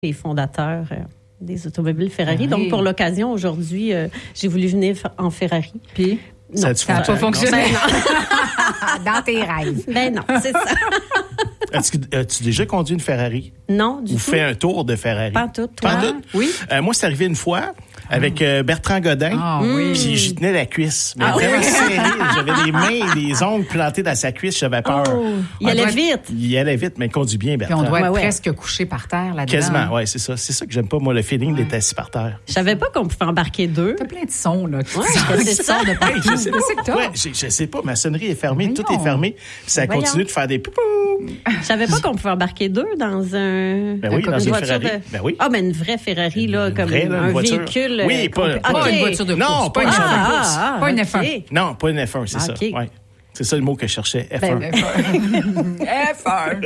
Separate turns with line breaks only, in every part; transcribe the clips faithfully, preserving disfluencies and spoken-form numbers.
les fondateurs euh, des automobiles Ferrari.
Oui.
Donc, pour l'occasion, aujourd'hui, euh, j'ai voulu venir en Ferrari.
Puis,
non,
ça n'a
pas fonctionné.
Dans tes rêves. Ben non, c'est ça.
As-tu, as-tu déjà conduit une Ferrari?
Non, du
Ou
tout.
fait un tour de Ferrari?
Pas tout, toi.
Pas tout?
Oui.
Euh, moi, c'est arrivé une fois avec euh, Bertrand Godin.
Ah oui.
Puis j'y tenais la cuisse. Mais
Ah
vraiment
oui.
serré. J'avais les mains et les ongles plantés dans sa cuisse. J'avais peur.
Oh, il
Ouais,
allait
doit-
vite.
Il allait vite, mais il conduit bien,
Puis
Bertrand.
on doit être
Ouais, ouais.
presque couché par terre là-dedans.
Quasiment, oui, c'est ça. C'est ça que j'aime pas, moi, le feeling d'être assis par terre.
Je savais pas qu'on pouvait embarquer deux.
T'as plein de sons, là. qui
Ouais,
sortent-
c'est
qui
ça.
sortent de partout.
Hey, je sais pas.
Qu'est-ce que t'as?
Ouais, je, je sais pas. Ma sonnerie est fermée.
Voyons.
Tout est fermé. Puis ça
Voyons.
continue de faire des poupou.
Je savais pas qu'on pouvait embarquer deux dans un.
Ben oui,
un-
dans une
voiture
Ferrari.
de-
Ben oui.
Ah, mais une vraie Ferrari, là,
Une
comme
vraie, là, une
un
voiture.
véhicule.
Oui,
euh,
pas-
complet.
pas
Pas
OK.
une voiture de course.
Non, pas
pas
une
une
voiture de
Ah,
course.
ah,
Pas une
OK.
F un.
Non, pas une F un, c'est
Ah,
ça.
OK.
Ouais. C'est ça le mot que je cherchais, F un.
Ben,
F un.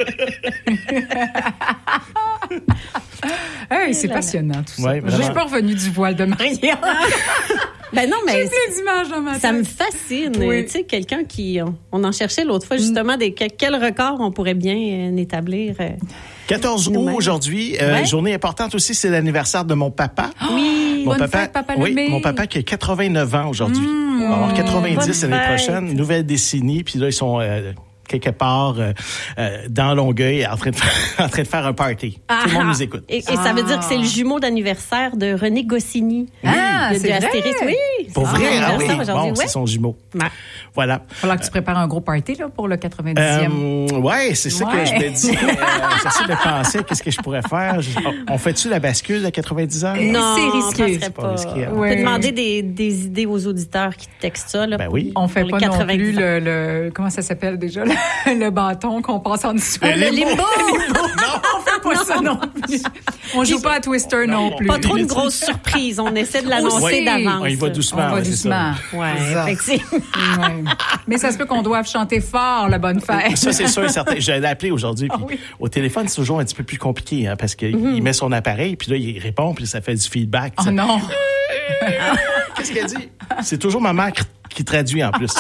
Hey, c'est passionnant tout ça.
Ouais,
Je suis
vraiment.
pas revenue du voile de Maria.
Ben non,
J'ai
mais
plein d'images dans ma tête.
ça me fascine.
Oui.
Tu sais, quelqu'un qui. On en cherchait l'autre fois, justement, des, que- quel record on pourrait bien euh, établir. euh.
quatorze août
Nous-mêmes.
aujourd'hui. Euh,
Ouais.
Journée importante aussi, c'est l'anniversaire de mon papa.
Oui.
Mon
Bonne
papa,
fête, Papa
oui,
Lemay.
mon papa qui a quatre-vingt-neuf ans aujourd'hui. Il va avoir quatre-vingt-dix
bonne
l'année
fête.
prochaine, nouvelle décennie. Puis là, ils sont euh, quelque part euh, euh, dans Longueuil en train de faire, en train de faire un party. Tout le monde
Ah,
nous écoute.
Et, et ça veut dire que c'est le jumeau d'anniversaire de René Goscinny.
Ah,
de,
c'est
de Astérix.
vrai?
Oui.
Pour
c'est
vrai,
son
ah oui,
anniversaire aujourd'hui.
bon,
Ouais.
c'est son jumeau.
Ouais.
Voilà.
Il va falloir que tu prépares un gros party là, pour le quatre-vingt-dixième.
Euh, ouais, c'est ça
Ouais.
que je me dis. Euh, J'essaie de penser qu'est-ce que je pourrais faire. Je- on- on fait-tu la bascule à quatre-vingt-dix ans?
Non,
C'est risqué.
ça serait
C'est pas
pas.
risqué, hein.
On
Ouais.
peut demander des, des idées aux auditeurs qui textent ça. Là,
Ben
pour-
oui.
On fait
pour
pas
les
non
quatre-vingt-dix
plus
ans.
le, le comment ça s'appelle déjà le, le bâton qu'on passe en dessous.
Le
Le limbo!
On fait pas ça non plus. On joue pas à Twister non,
Non,
plus.
Pas trop
Il
une
est-
grosse surprise. On essaie de l'annoncer
Aussi.
d'avance.
On y va doucement.
On va
ouais, c'est
doucement.
ça.
Ouais,
Ça.
effectivement.
Ouais. Mais ça se peut qu'on doive chanter fort la bonne fête.
Ça, c'est sûr et certain. Je l'ai appelé aujourd'hui. Puis
Ah oui.
au téléphone, c'est toujours un petit peu plus compliqué hein, parce qu'il il met son appareil, puis là, il répond, puis ça fait du feedback.
Oh
Ça-
non.
Qu'est-ce qu'elle dit? C'est toujours ma mère qui- qui traduit en plus.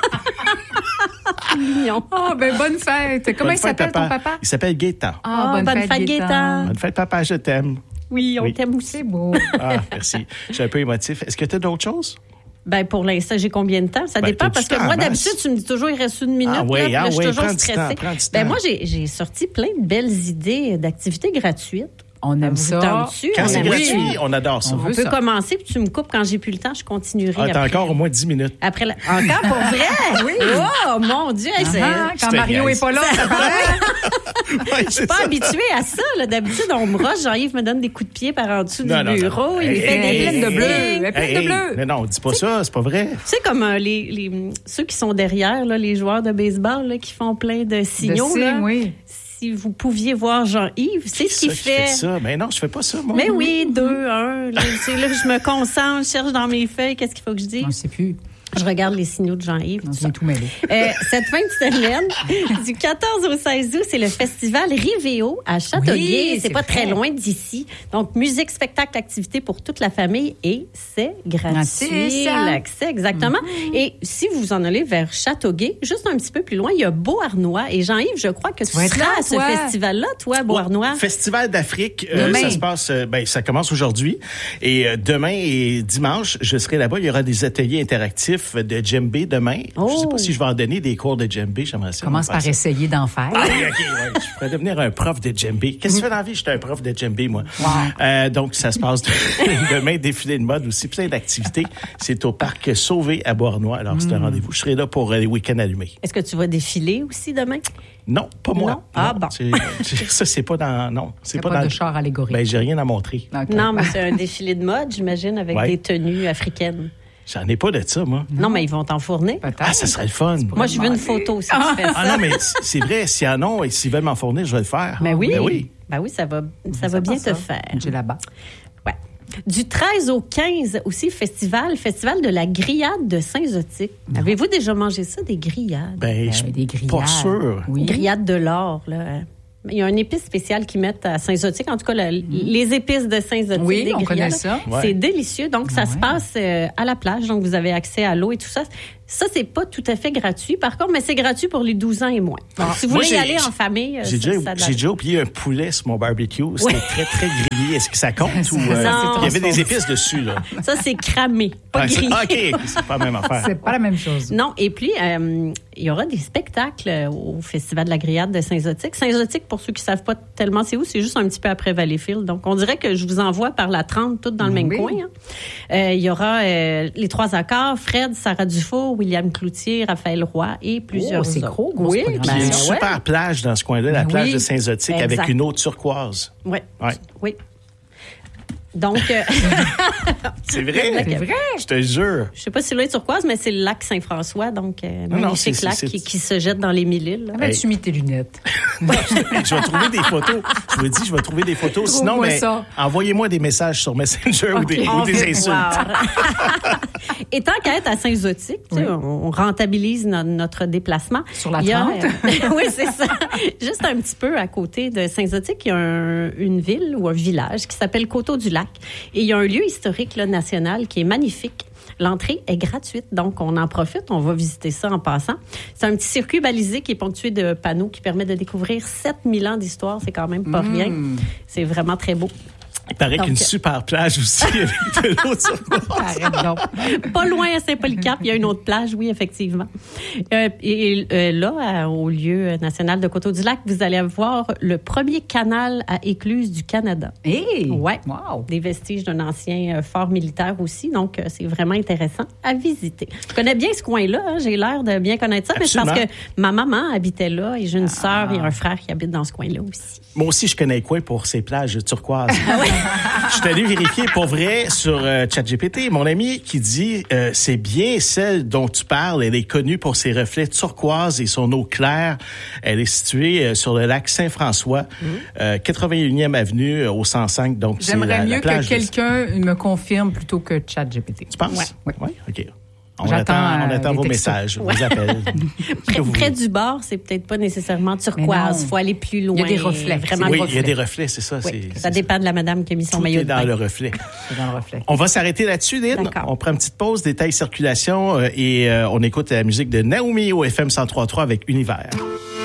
Mignon.
Oh, ben bonne fête. Comment
Bonne
il
fête,
s'appelle ton papa?
Il s'appelle Gaétan.
Ah, bonne fête, Gaétan.
Bonne fête, papa, je t'aime.
Oui, on
Oui.
t'aime aussi.
C'est beau.
Ah, merci. Je suis un peu émotif. Est-ce que tu as d'autres choses?
Ben, pour l'instant, j'ai combien de temps? Ça
Ben,
dépend
t'as
parce
du
que
temps
moi,
en masse.
d'habitude, tu me dis toujours, il reste une minute.
Ah oui,
là, puis là,
ah
je suis
oui,
toujours
prends du temps,
stressée.
prends du
Ben,
temps.
moi, j'ai, j'ai sorti plein de belles idées d'activités gratuites.
On aime
Vous
ça.
tente-tu?
Quand
On
c'est
aime
gratuit,
ça.
on adore ça.
On
On
veut
peut
ça.
commencer, puis tu me coupes quand j'ai plus le temps, je continuerai.
Ah, t'as
après.
encore au moins dix minutes.
Après la... Encore pour vrai? Oui. Oh, mon Dieu. hey, c'est...
Ah, quand
Je te
Mario
niaise.
est pas là, ça paraît.
Ouais,
Je suis pas habituée à ça. Là. D'habitude, on me roche, Jean-Yves me donne des coups de pied par en dessous
Non,
du
non, non,
bureau.
non.
Il me
Hey,
fait
Elle
des
est pleine de bleu.
signes.
Elle est pleine
Hey,
de
hey,
bleu.
mais non, dis pas ça, c'est pas vrai.
Tu sais, comme euh, les, les, ceux qui sont derrière, là, les joueurs de baseball, là, qui font plein de signaux.
De
là.
signes, oui.
Si vous pouviez voir Jean-Yves, c'est ce qu'il
Ça qui
fait.
ça. Mais non, je fais pas ça, moi.
Mais oui, deux, un. Là, c'est là que je me concentre, je cherche dans mes feuilles, qu'est-ce qu'il faut que je dise.
On ne sait plus.
Je regarde les signaux de Jean-Yves.
On
tout
s'est
ça.
tout mêlé.
Euh, cette fin de semaine, du quatorze au seize août, c'est le festival Rivéo à Châteauguay.
Oui,
c'est
c'est
pas
vrai.
très loin d'ici. Donc, musique, spectacle, activité pour toute la famille et c'est gratuit.
C'est ça.
L'accès, exactement.
Mm-hmm.
Et si vous en allez vers Châteauguay, juste un petit peu plus loin, il y a Beauharnois. Et Jean-Yves, je crois que tu,
vas être
seras
là,
à ce
toi.
festival-là, toi, Beauharnois.
Festival d'Afrique, euh,
Demain.
ça se passe, euh, ben ça commence aujourd'hui et euh, demain et dimanche, je serai là-bas. Il y aura des ateliers interactifs de djembé demain.
Oh.
Je sais pas si je vais en donner des cours de djembé. J'aimerais ça.
Commence
faire
par
ça.
essayer d'en faire.
Ah, oui, ok, ouais. Je pourrais devenir un prof de djembé. Qu'est-ce que tu fais dans la vie? J'étais un prof de djembé, moi.
Wow.
Euh, donc, ça se passe de- demain, défilé de mode aussi, plein d'activités. C'est au parc Sauvé à Beauharnois. Alors, c'est un rendez-vous. Je serai là pour euh, les week-ends allumés.
Est-ce que tu vas défiler aussi demain?
Non, pas moi.
Non? Ah,
Non,
bon.
c'est- c'est- ça, c'est pas dans... Non, c'est
C'est
pas,
pas
dans...
de
le-
char allégorique.
Ben, j'ai rien à montrer.
Ok.
Non, mais c'est un défilé de mode, j'imagine, avec
Ouais.
des tenues africaines.
J'en ai pas de ça, moi.
Non, mais ils vont t'en fournir.
Peut-être.
Ah, ça serait le fun.
Moi, je veux une photo si tu fais ça.
Ah non, mais c- c'est vrai, s'il y en a et s'ils veulent m'en fournir, je vais le faire.
Ben oui.
Ben oui.
Ben oui, ça va, ça va bien
passe
te
ça.
faire.
J'ai là-bas.
Ouais. Du treize au quinze aussi, festival, festival de la grillade de Saint-Zotique. Avez-vous déjà mangé ça, des grillades?
Ben,
Ben,
je
des
suis
grillades.
pas sûr.
Oui.
Grillades de l'or, là. Il y a une épice spéciale qu'ils mettent à Saint-Zotique. En tout cas, la, mm. les épices de Saint-Zotique.
Oui,
des
on
grillades,
connaît ça.
C'est
ouais.
délicieux. Donc, ça
ouais.
se passe euh, à la plage. Donc, vous avez accès à l'eau et tout ça. Ça, c'est pas tout à fait gratuit. Par contre, mais c'est gratuit pour les douze ans et moins. Donc,
ah,
si vous
moi,
voulez y
j'ai,
aller en famille,
j'ai,
ça,
déjà,
ça
j'ai déjà oublié un poulet sur mon barbecue. C'était oui. très, très grillé. Est-ce que ça compte? ou, euh,
non,
il y avait des épices dessus, là.
Ça, c'est cramé, pas
ah,
grillé.
C'est, OK, c'est pas la même affaire.
C'est pas la même chose.
Non, et puis, euh, il y aura des spectacles au Festival de la grillade de Saint-Zotique. Saint-Zotique, pour ceux qui savent pas tellement c'est où, c'est juste un petit peu après Valleyfield. Donc, on dirait que je vous envoie par la trente, toutes dans le même
oui.
coin. Hein. Euh, il y aura euh, les trois accords, Fred, Sarah Dufault, William Cloutier, Raphaël Roy et plusieurs
oh, c'est
autres.
gros, grosse
oui,
Puis il y a une
ben,
super
ouais.
plage dans ce coin-là, la
Ben
plage
oui.
de Saint-Zotique,
Exact.
avec une eau turquoise.
Oui.
Ouais.
Oui. Donc, euh,
c'est vrai?
C'est vrai?
Je te jure.
je sais pas si l'eau est turquoise, mais c'est le lac Saint-François, donc euh,
Non, non,
magnifique
c'est-
lac
c'est-
qui, qui se jette dans les mille-îles. là.
Avais-tu mis tes lunettes?
je vais trouver des photos. Je vous dis, je vais trouver des photos. Sinon,
Trouve-moi
mais
ça.
envoyez-moi des messages sur Messenger ou
Ok.
des, ou
On
des
va
insultes.
voir. Et tant qu'à être à Saint-Zotique, tu sais,
Oui.
on, on rentabilise no- notre déplacement.
Sur la
Il y a,
trente?
euh, oui, c'est ça. Juste un petit peu à côté de Saint-Zotique, il y a un- une ville ou un village qui s'appelle Coteau-du-Lac. Et il y a un lieu historique là, national qui est magnifique. L'entrée est gratuite, donc on en profite. On va visiter ça en passant. C'est un petit circuit balisé qui est ponctué de panneaux qui permet de découvrir sept mille ans d'histoire. C'est quand même pas
Mmh.
rien. C'est vraiment très beau.
Il paraît
Donc,
qu'une super plage aussi avec de l'eau turquoise.
Arrête donc.
Pas loin à Saint-Polycarpe, il y a une autre plage, oui, effectivement. Euh, et euh, là, à- au lieu national de Coteau-du-Lac, vous allez voir le premier canal à écluse du Canada.
Hey!
Ouais.
Wow!
Des vestiges d'un ancien euh, fort militaire aussi, donc euh, c'est vraiment intéressant à visiter. Je connais bien ce coin-là, hein, j'ai l'air de bien connaître ça, mais c'est parce que
Absolument.
ma maman habitait là et j'ai une sœur et un frère qui habitent dans ce coin-là aussi.
Moi aussi, je connais quoi pour ces plages turquoises. Je suis allé vérifier pour vrai sur euh, ChatGPT. Mon ami qui dit euh, c'est bien celle dont tu parles. Elle est connue pour ses reflets turquoise et son eau claire. Elle est située euh, sur le lac Saint-François,
Mm-hmm.
euh, quatre-vingt-et-unième avenue euh, au cent cinq. Donc c'est
J'aimerais
la,
mieux
la plage
que
de-
quelqu'un me confirme plutôt que ChatGPT.
Tu penses?
Ouais. Ouais.
Oui, OK. On
J'attends,
attend, on
euh,
attend
les
vos
textos.
messages, vos appels. Ce
Près,
que vous
près
voulez.
du bord, c'est peut-être pas nécessairement
Mais
turquoise.
non.
Il faut aller plus loin.
Il y a des reflets.
Vraiment
Oui,
des
il y a
reflets.
des reflets, c'est ça.
Oui,
c'est,
ça
c'est
dépend de la madame qui a mis son
Tout
maillot
est
de
dans
bain.
le reflet.
C'est dans le reflet.
On va s'arrêter là-dessus, Lynn.
D'accord.
On prend une petite pause, détail circulation, euh, et euh, on écoute la musique de Naomi au F M cent trois point trois avec Univers.